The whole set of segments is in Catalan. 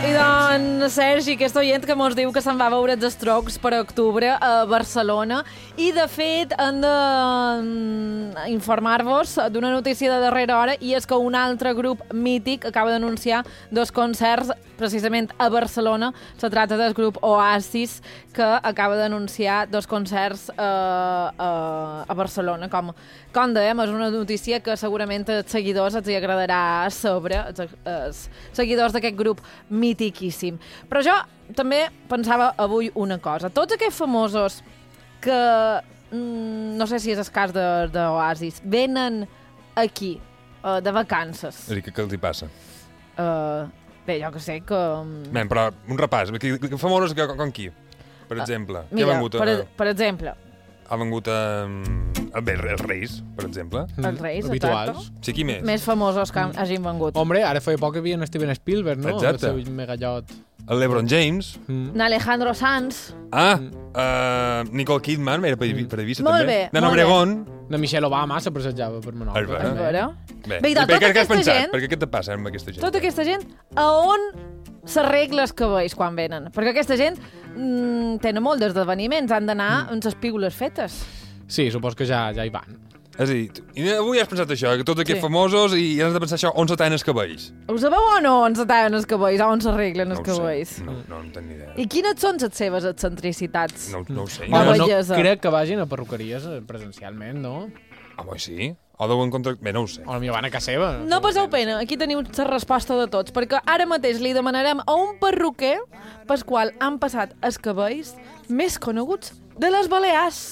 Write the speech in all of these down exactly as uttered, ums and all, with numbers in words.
I doncs, Sergi, aquest oient que mos diu que se'n va veure els Strokes per octubre a Barcelona i, de fet, hem d'informar-vos d'una notícia de darrera hora i és que un altre grup mític acaba d'anunciar dos concerts precisament a Barcelona. Se trata del grup Oasis, que acaba d'anunciar dos concerts a, a, a Barcelona. Com, com dèiem, és una notícia que segurament als seguidors els agradarà saber, els, els seguidors d'aquest grup mitiquíssim. Però jo també pensava avui una cosa. Tots aquests famosos que, mm, no sé si és el cas d'Oasis, venen aquí uh, de vacances. És a dir, què els hi passa? Uh, bé, jo que sé que... Ben, però un repàs. Que, que famosos com, com qui? Per exemple. Uh, mira, vengut, per, per exemple... Ha vengut a... Bé, els Reis, per exemple. Els Reis, habituals. exacte. Sí, qui més? Més famosos que hagin vengut. Hombre, ara feia poc que hi havia Steven Spielberg, no? Exacte. El seu megallot. El LeBron James. Mm. Alejandro Sanz. Ah, uh, Nicole Kidman, era per, per Eivissa, molt també. Bé, Nana molt Obregón. La Michelle Obama se passejava per Menorca. És vera. És vera. Bé, Bé, I doncs, per tota què has aquesta pensat? gent... Per què te passa amb aquesta gent? Tota aquesta gent, a on s'arregla els cabells quan venen? Perquè aquesta gent mm, tenen molt d'esdeveniments, han d'anar mm. amb les pílules fetes. Sí, supos que ja, ja hi van. És a dir, i avui has pensat això, que tots aquests Sí. famosos, i has de pensar això, on se tallen els cabells? Ho sabeu o no on se tallen els cabells, on s'arreglen No els ho sé. cabells? No, no, no en tenc ni idea. I quines són les seves excentricitats? No, no ho sé. La Home, no bellesa. crec que vagin a perruqueries eh, presencialment, no? Home, sí. O deuen contractar... Bé, no ho sé. O potser van a casa seva. No passeu pena, aquí teniu la resposta de tots, perquè ara mateix li demanarem a un perruquer pel qual han passat els cabells més coneguts de les Balears.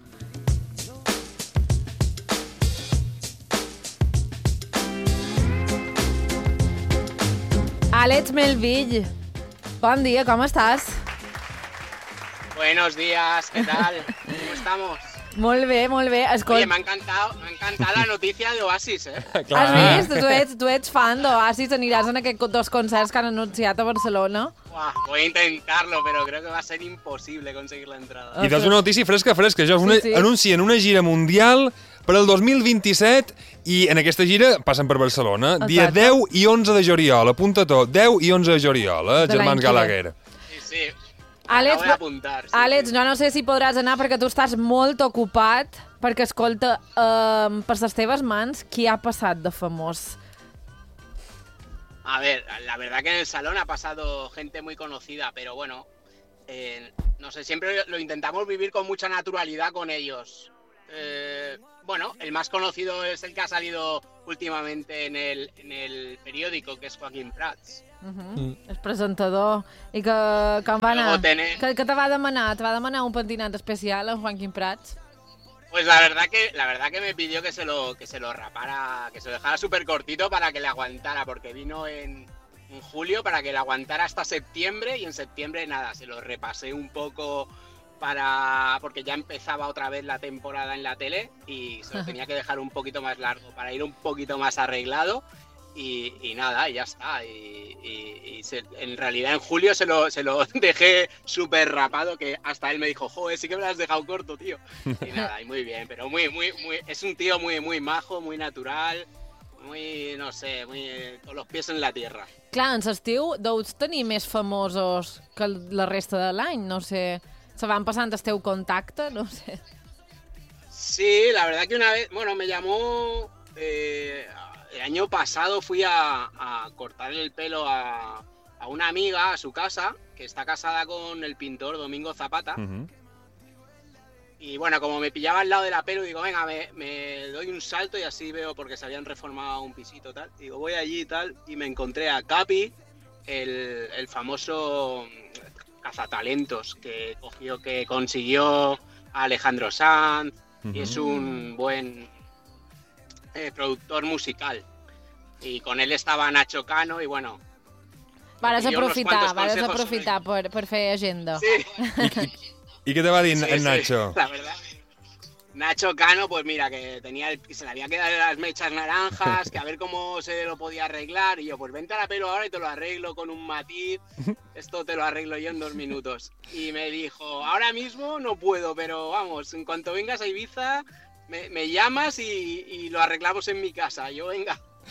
Àlex Melvill, bon dia, com estàs? Buenos días, ¿qué tal? ¿Cómo estamos? Molt bé, molt bé. Escolta, Oye, me ha encantado, me ha encantado la noticia de Oasis, ¿eh? has vist? Tu ets, tu ets fan d'Oasis, aniràs en aquests dos concerts que han anunciat a Barcelona. Buah, voy a intentarlo, pero creo que va a ser imposible conseguir la entrada. I tens una notícia fresca, fresca. Jo una, Sí, sí. anuncien una gira mundial per al dos mil vint-i-set i en aquesta gira passen per Barcelona. Dia Exacte. deu i onze de juliol. Apunta tot. deu i onze de juliol, eh? De l'any Germans que ve. Gallagher. Sí, sí. Àlex, Acabo de apuntar. Sí, Àlex, sí. jo no sé si podràs anar perquè tu estàs molt ocupat, perquè, escolta, um, per les teves mans, qui ha passat de famós? A ver, la verdad que en el salón ha pasado gente muy conocida, pero bueno, eh, no sé, siempre lo intentamos vivir con mucha naturalidad con ellos. Eh, bueno, el más conocido es el que ha salido últimamente en el, en el periódico, que es Joaquín Prats. Uh -huh. mm. El presentador. I que, com va anar? Luego tener- Que, que te va demanar? Te va demanar un pentinat especial a Joaquín Prats? Pues la verdad que la verdad que me pidió que se lo que se lo rapara, que se lo dejara súper cortito para que le aguantara, porque vino en, en julio para que le aguantara hasta septiembre y en septiembre nada, se lo repasé un poco para porque ya empezaba otra vez la temporada en la tele y se lo tenía que dejar un poquito más largo para ir un poquito más arreglado. Y, y nada, y ya está. Y, y, y se, en realidad en julio se lo, se lo dejé súper rapado, que hasta él me dijo, joder, sí que me lo has dejado corto, tío. Y nada, y muy bien, pero muy, muy, muy, es un tío muy, muy majo, muy natural, muy, no sé, muy con los pies en la tierra. Clar, en l'estiu deus tenir més famosos que la resta de l'any, no sé. Se van passant el teu contacte, no sé. Sí, la verdad que una vez, bueno, me llamó... Eh, el año pasado fui a, a cortarle el pelo a, a una amiga a su casa, que está casada con el pintor Domingo Zapata. Uh -huh. Y bueno, como me pillaba al lado de la pelo, digo, venga, me, me doy un salto y así veo, porque se habían reformado un pisito tal. Digo, voy allí y tal, y me encontré a Capi, el, el famoso cazatalentos que cogió, que consiguió a Alejandro Sanz, uh-huh. y es un buen eh, productor musical. Y con él estaba Nacho Cano y bueno... Vares me pidió unos aprofitar, cuantos vares consejos aprofitar per, per fer agenda. Sí. I què te va dir Sí, en sí, Nacho? la verdad. Nacho Cano, pues mira, que tenía el- que se le había quedado las mechas naranjas, que a ver cómo se lo podía arreglar. Y yo, pues vente a la pelo ahora y te lo arreglo con un matiz. Esto te lo arreglo yo en dos minutos. Y me dijo, ahora mismo no puedo, pero vamos, en cuanto vengas a Ibiza, me, me llamas y, y lo arreglamos en mi casa. Yo, venga.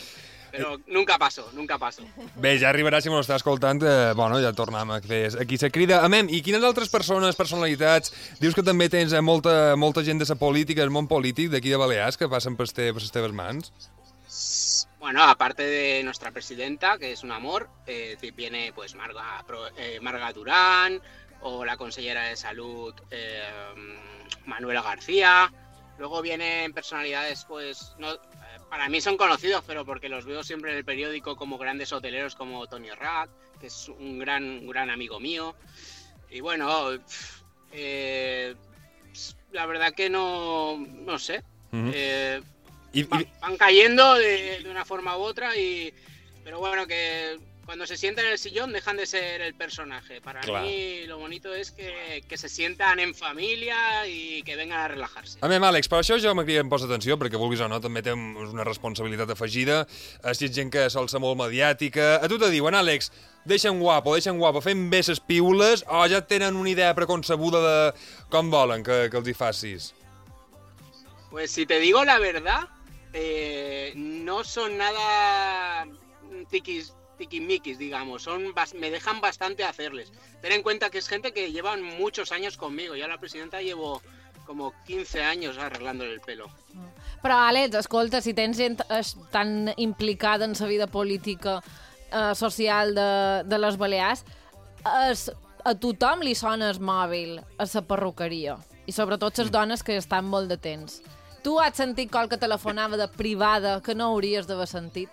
Pero nunca paso, nunca paso. Bé, ja arribarà, si m'ho està escoltant, eh, bueno, ja tornem a fer aquí se crida. Amem, i quines altres persones, personalitats, dius que també tens eh, molta, molta gent de la política, el món polític d'aquí de Balears, que passen per, este, per les teves mans? Bueno, aparte de nuestra presidenta, que es un amor, eh, viene pues Marga, eh, Marga Durán, o la consellera de salud eh, Manuela García. Luego vienen personalidades, pues, no, para mí son conocidos, pero porque los veo siempre en el periódico como grandes hoteleros como Tony Rack, que es un gran, un gran amigo mío. Y bueno, eh, la verdad que no, no sé. Uh-huh. eh, y, van, y... van cayendo de, de una forma u otra, y, pero bueno, que cuando se sientan en el sillón dejan de ser el personaje. Para claro. mí lo bonito es que, que se sientan en familia y que vengan a relajarse. A mi, Àlex, per això jo m'agradaria em posa atenció, perquè vulguis o no, també té una responsabilitat afegida. Si ets gent que sol ser molt mediàtica, a tu te diuen, Àlex, deixa'm guapo, deixa'm guapo, fem bé ses piules, o ja tenen una idea preconcebuda de com volen que, que els hi facis? Pues si te digo la verdad, eh, no son nada tiquis tiquismiquis, digamos, son me dejan bastante hacerles. Ten en cuenta que es gente que llevan muchos años conmigo. Ya la presidenta llevo como quince años arreglándole el pelo. Però, Àlex, escolta, si tens gent tan implicada en la vida política, eh, social de, de les Balears, es, a tothom li sona el mòbil a la perruqueria. I sobretot les dones que estan molt de temps. Tu has sentit qualque telefonada de privada que no hauries d'haver sentit?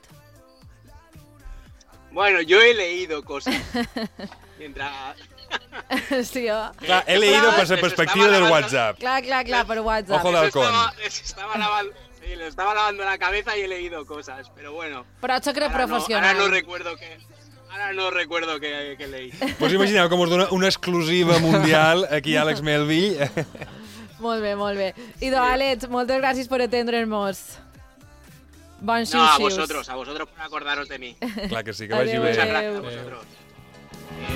Bueno, yo he leído cosas. Mientras... Sí, oh. Clar, he leído per la perspectiva del WhatsApp. Clar, clar, clar, per WhatsApp. Ojo de halcón. Estaba, les estaba lavando, sí, les estaba lavando la cabeza y he leído cosas, pero bueno. Però ets secret ahora professional. No, ahora no recuerdo que... Ahora no recuerdo que, que leí. Pues imagineu com us dona una exclusiva mundial aquí a Àlex Melvi. Molt bé, molt bé. Idò, Àlex, moltes gràcies per atendre'ns. Bons No, a xius-xius. vosotros, a vosotros por acordaros de mí. Clar que sí, que vagi bé. Muchas gracias a vosotros.